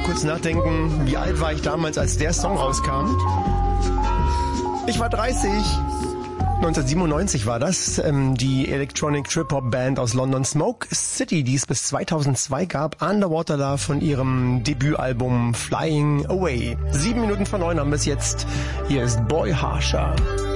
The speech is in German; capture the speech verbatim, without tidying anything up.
kurz nachdenken, wie alt war ich damals, als der Song rauskam? Ich war dreißig. neunzehnhundertsiebenundneunzig war das, ähm, die Electronic Trip-Hop-Band aus London, Smoke City, die es bis zweitausendzwei gab, Underwater Love von ihrem Debütalbum Flying Away. Sieben Minuten vor neun haben wir es jetzt. Hier ist Boy Harsher.